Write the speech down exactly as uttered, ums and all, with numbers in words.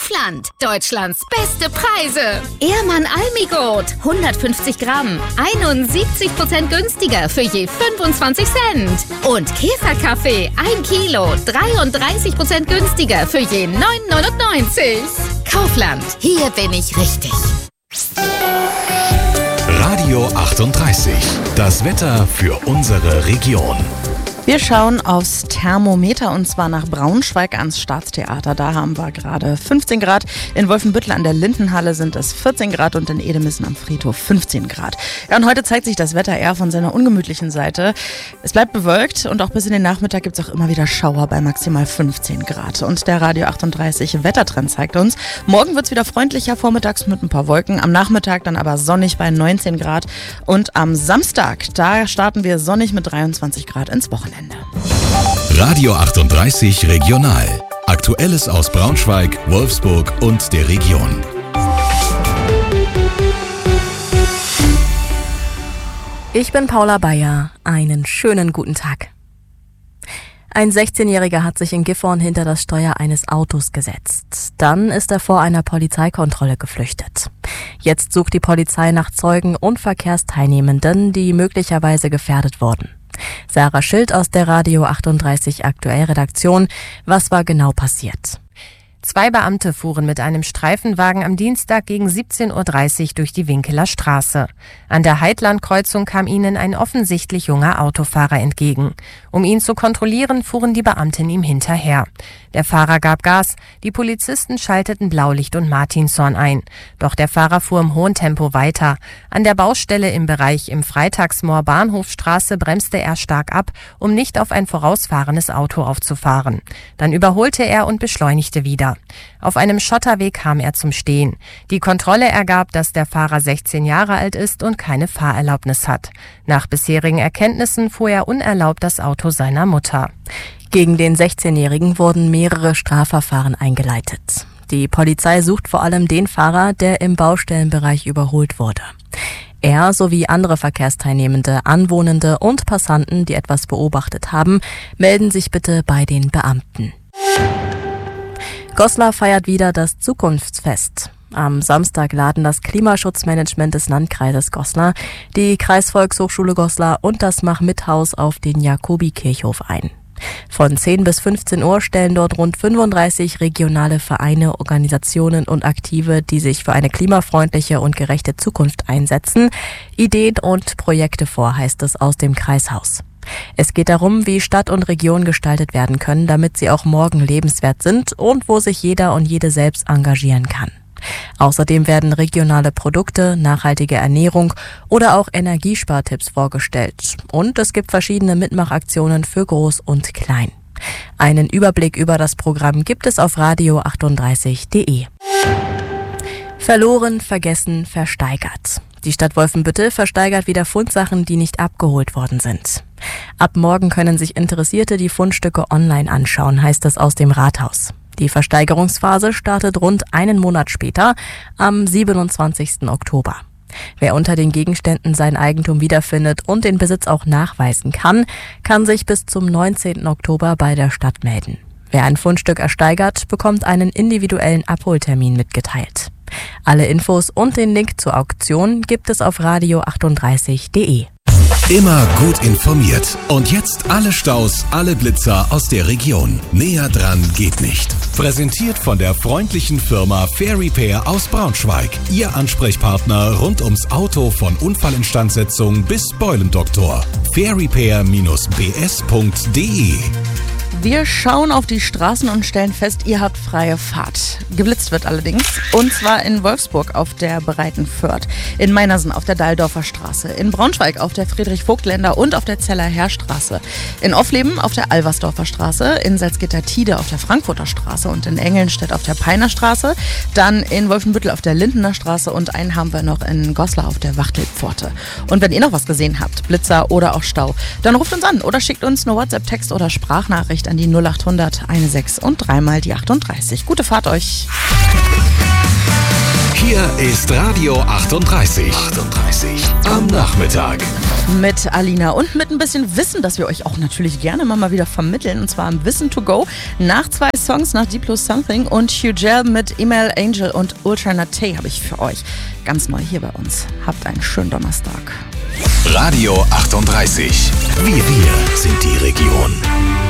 Kaufland. Deutschlands beste Preise. Ehrmann Almigold. hundertfünfzig Gramm. einundsiebzig Prozent günstiger für je fünfundzwanzig Cent. Und Käferkaffee. ein Kilo. dreiunddreißig Prozent günstiger für je neun neunundneunzig. Kaufland. Hier bin ich richtig. Radio achtunddreißig. Das Wetter für unsere Region. Wir schauen aufs Thermometer und zwar nach Braunschweig ans Staatstheater. Da haben wir gerade fünfzehn Grad. In Wolfenbüttel an der Lindenhalle sind es vierzehn Grad und in Edemissen am Friedhof fünfzehn Grad. Ja, und heute zeigt sich das Wetter eher von seiner ungemütlichen Seite. Es bleibt bewölkt und auch bis in den Nachmittag gibt es auch immer wieder Schauer bei maximal fünfzehn Grad. Und der Radio achtunddreißig Wettertrend zeigt uns, morgen wird es wieder freundlicher, vormittags mit ein paar Wolken, am Nachmittag dann aber sonnig bei neunzehn Grad. Und am Samstag, da starten wir sonnig mit dreiundzwanzig Grad ins Wochenende. Radio achtunddreißig Regional. Aktuelles aus Braunschweig, Wolfsburg und der Region. Ich bin Paula Bayer. Einen schönen guten Tag. Ein sechzehnjähriger hat sich in Gifhorn hinter das Steuer eines Autos gesetzt. Dann ist er vor einer Polizeikontrolle geflüchtet. Jetzt sucht die Polizei nach Zeugen und Verkehrsteilnehmenden, die möglicherweise gefährdet wurden. Sarah Schild aus der Radio achtunddreißig Aktuell Redaktion. Was war genau passiert? Zwei Beamte fuhren mit einem Streifenwagen am Dienstag gegen siebzehn Uhr dreißig durch die Winkeler Straße. An der Heidlandkreuzung kam ihnen ein offensichtlich junger Autofahrer entgegen. Um ihn zu kontrollieren, fuhren die Beamten ihm hinterher. Der Fahrer gab Gas, die Polizisten schalteten Blaulicht und Martinshorn ein. Doch der Fahrer fuhr im hohen Tempo weiter. An der Baustelle im Bereich im Freitagsmoor Bahnhofstraße bremste er stark ab, um nicht auf ein vorausfahrendes Auto aufzufahren. Dann überholte er und beschleunigte wieder. Auf einem Schotterweg kam er zum Stehen. Die Kontrolle ergab, dass der Fahrer sechzehn Jahre alt ist und keine Fahrerlaubnis hat. Nach bisherigen Erkenntnissen fuhr er unerlaubt das Auto seiner Mutter. Gegen den sechzehnjährigen wurden mehrere Strafverfahren eingeleitet. Die Polizei sucht vor allem den Fahrer, der im Baustellenbereich überholt wurde. Er sowie andere Verkehrsteilnehmende, Anwohnende und Passanten, die etwas beobachtet haben, melden sich bitte bei den Beamten. Goslar feiert wieder das Zukunftsfest. Am Samstag laden das Klimaschutzmanagement des Landkreises Goslar, die Kreisvolkshochschule Goslar und das Mach-Mit-Haus auf den Jakobikirchhof ein. Von zehn bis fünfzehn Uhr stellen dort rund fünfunddreißig regionale Vereine, Organisationen und Aktive, die sich für eine klimafreundliche und gerechte Zukunft einsetzen, Ideen und Projekte vor, heißt es aus dem Kreishaus. Es geht darum, wie Stadt und Region gestaltet werden können, damit sie auch morgen lebenswert sind und wo sich jeder und jede selbst engagieren kann. Außerdem werden regionale Produkte, nachhaltige Ernährung oder auch Energiespartipps vorgestellt. Und es gibt verschiedene Mitmachaktionen für Groß und Klein. Einen Überblick über das Programm gibt es auf radio achtunddreißig punkt de. Verloren, vergessen, versteigert. Die Stadt Wolfenbüttel versteigert wieder Fundsachen, die nicht abgeholt worden sind. Ab morgen können sich Interessierte die Fundstücke online anschauen, heißt es aus dem Rathaus. Die Versteigerungsphase startet rund einen Monat später, am siebenundzwanzigsten Oktober. Wer unter den Gegenständen sein Eigentum wiederfindet und den Besitz auch nachweisen kann, kann sich bis zum neunzehnten Oktober bei der Stadt melden. Wer ein Fundstück ersteigert, bekommt einen individuellen Abholtermin mitgeteilt. Alle Infos und den Link zur Auktion gibt es auf radio achtunddreißig punkt de. Immer gut informiert. Und jetzt alle Staus, alle Blitzer aus der Region. Näher dran geht nicht. Präsentiert von der freundlichen Firma Fair Repair aus Braunschweig. Ihr Ansprechpartner rund ums Auto von Unfallinstandsetzung bis Beulendoktor. fair repair Bindestrich b s punkt de. Wir schauen auf die Straßen und stellen fest, ihr habt freie Fahrt. Geblitzt wird allerdings. Und zwar in Wolfsburg auf der Breitenförth, in Meinersen auf der Dahldorfer Straße, in Braunschweig auf der Friedrich-Vogt-Länder und auf der Zeller-Heerstraße, in Offleben auf der Alversdorfer Straße, in Salzgitter-Tide auf der Frankfurter Straße und in Engelnstedt auf der Peiner Straße, dann in Wolfenbüttel auf der Lindener Straße und einen haben wir noch in Goslar auf der Wachtelpforte. Und wenn ihr noch was gesehen habt, Blitzer oder auch Stau, dann ruft uns an oder schickt uns eine WhatsApp-Text oder Sprachnachricht an die null achthundert sechzehn und dreimal die achtunddreißig. Gute Fahrt euch! Hier ist Radio achtunddreißig. achtunddreißig am Nachmittag. Mit Alina und mit ein bisschen Wissen, das wir euch auch natürlich gerne mal, mal wieder vermitteln. Und zwar im Wissen to go. Nach zwei Songs, nach Deep Blue Something und Hugh Gel mit Email Angel und Ultra Nate habe ich für euch ganz neu hier bei uns. Habt einen schönen Donnerstag. Radio achtunddreißig. Wir, wir sind die Region.